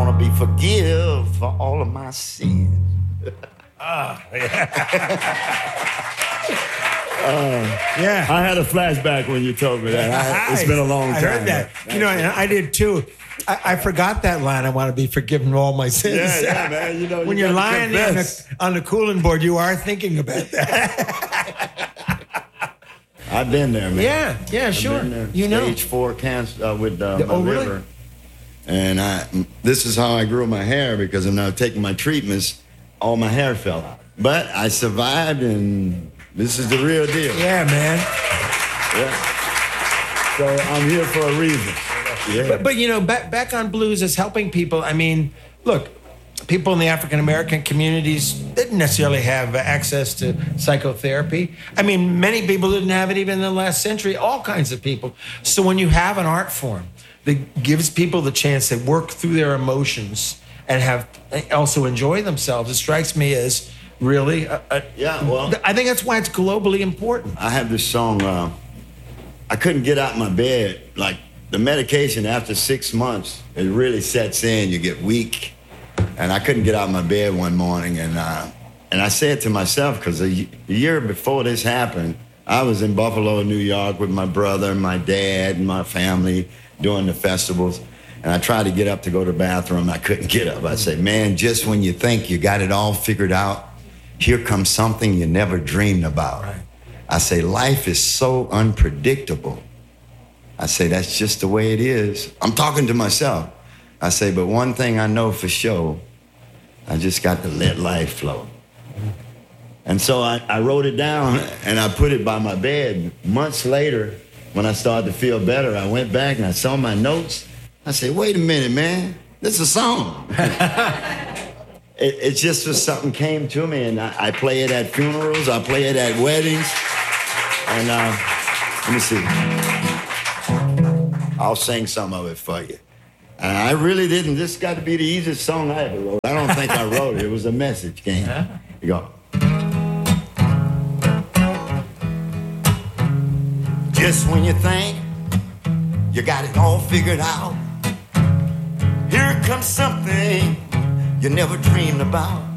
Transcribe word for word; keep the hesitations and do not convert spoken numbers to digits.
want to be forgiven for all of my sins. Ah, yeah. uh, yeah. I had a flashback when you told me that. I, it's been a long time. I heard that. You know, and I did too. I, I forgot that line. I want to be forgiven for all my sins. Yeah, yeah, man. You know, when you you're lying on the, on the cooling board, you are thinking about that. I've been there, man. Yeah, yeah, I've sure. Been there. You know, stage four cancer uh, with uh, the, my oh, liver. really? And I, this is how I grew my hair because I'm now taking my treatments. All my hair fell out, but I survived, and this is the real deal. Yeah, man. Yeah. So I'm here for a reason. Yeah. But, but you know, back back on blues is helping people. I mean, look, people in the African American communities didn't necessarily have access to psychotherapy. I mean, many people didn't have it even in the last century. All kinds of people. So when you have an art form that gives people the chance to work through their emotions and have also enjoy themselves, it strikes me as really a, a, yeah well I think that's why it's globally important. I have this song, uh, I couldn't get out of my bed. Like the medication after six months, it really sets in, you get weak, and I couldn't get out of my bed one morning, and uh, and I said to myself, because a, a year before this happened, I was in Buffalo, New York with my brother and my dad and my family doing the festivals. And I tried to get up to go to the bathroom. I couldn't get up. I said, man, just when you think you got it all figured out, here comes something you never dreamed about. Right. I say, life is so unpredictable. I say, that's just the way it is. I'm talking to myself. I say, but one thing I know for sure, I just got to let life flow. And so I, I wrote it down, and I put it by my bed. Months later, when I started to feel better, I went back and I saw my notes. I said, wait a minute, man, this is a song. it, it just was something came to me, and I, I play it at funerals, I play it at weddings. And uh, let me see. I'll sing some of it for you. And I really didn't, this got to be the easiest song I ever wrote. I don't think I wrote it, it was a message game. You go. Just when you think you got it all figured out, here comes something you never dreamed about.